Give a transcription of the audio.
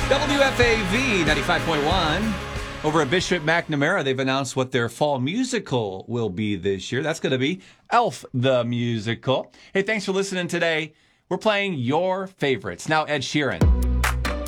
WFAV 95.1. Over at Bishop McNamara, they've announced what their fall musical will be this year. That's going to be Elf the Musical. Hey, thanks for listening today. We're playing your favorites. Now, Ed Sheeran.